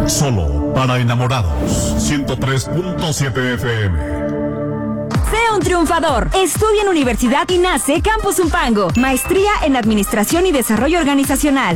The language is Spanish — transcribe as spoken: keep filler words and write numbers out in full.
Solo para enamorados. ciento tres punto siete F M. Sé un triunfador. Estudia en Universidad INACE Campus Zumpango. Maestría en Administración y Desarrollo Organizacional.